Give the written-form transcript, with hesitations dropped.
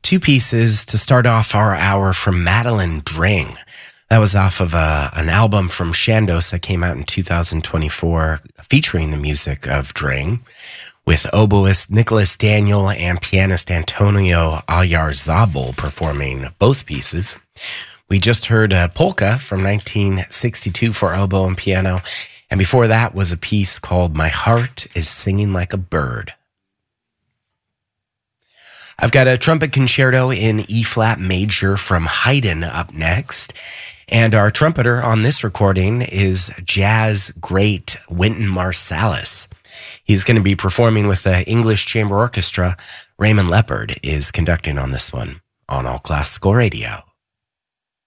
Two pieces to start off our hour from Madeline Dring. That was off of an album from Shandos that came out in 2024 featuring the music of Dring, with oboist Nicholas Daniel and pianist Antonio Ayarzabal performing both pieces. We just heard a polka from 1962 for oboe and piano, and before that was a piece called My Heart is Singing Like a Bird. I've got a trumpet concerto in E-flat major from Haydn up next. And our trumpeter on this recording is jazz great Wynton Marsalis. He's going to be performing with the English Chamber Orchestra. Raymond Leopard is conducting on this one on All Classical Radio.